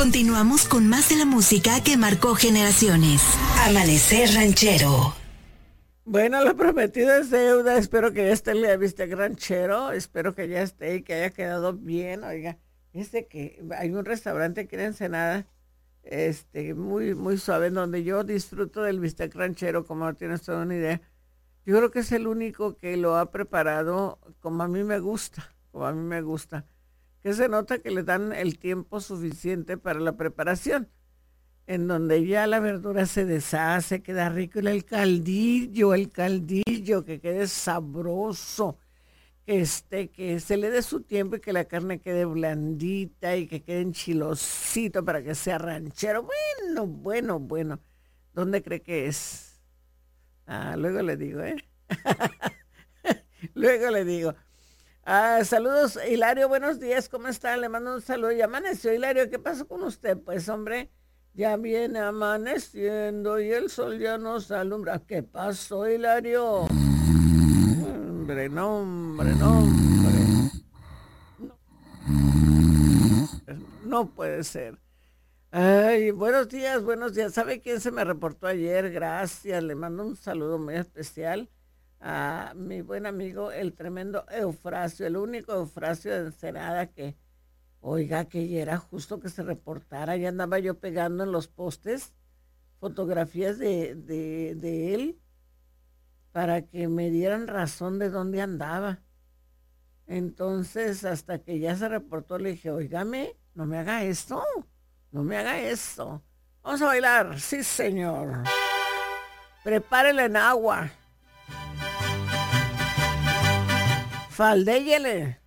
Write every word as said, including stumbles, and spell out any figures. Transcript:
Continuamos con más de la música que marcó generaciones. Amanecer Ranchero. Bueno, lo prometido es deuda. Espero que ya esté el Bistec Ranchero. Espero que ya esté y que haya quedado bien. Oiga, este que hay un restaurante aquí en Ensenada, este, muy, muy suave, en donde yo disfruto del Bistec Ranchero, como no tienes toda una idea. Yo creo que es el único que lo ha preparado como a mí me gusta, como a mí me gusta. Que se nota que le dan el tiempo suficiente para la preparación, en donde ya la verdura se deshace, queda rico, y el caldillo, el caldillo, que quede sabroso, que, este, que se le dé su tiempo y que la carne quede blandita y que quede enchilosito para que sea ranchero. Bueno, bueno, bueno. ¿Dónde cree que es? Ah, luego le digo, ¿eh? Luego le digo. Ah, saludos, Hilario, buenos días, ¿cómo está? Le mando un saludo. Ya amaneció, Hilario, ¿qué pasó con usted? Pues, hombre, ya viene amaneciendo y el sol ya nos alumbra. ¿Qué pasó, Hilario? Hombre, no, hombre, no, hombre. No, no puede ser. Ay, buenos días, buenos días. ¿Sabe quién se me reportó ayer? Gracias, le mando un saludo muy especial a mi buen amigo, el tremendo Eufrasio, el único Eufrasio de Ensenada que, oiga, que ya era justo que se reportara. Ya andaba yo pegando en los postes fotografías de, de, de él para que me dieran razón de dónde andaba. Entonces, hasta que ya se reportó, le dije, oígame, no me haga esto, no me haga esto. Vamos a bailar, sí señor. Prepárele en agua. Faldéyele.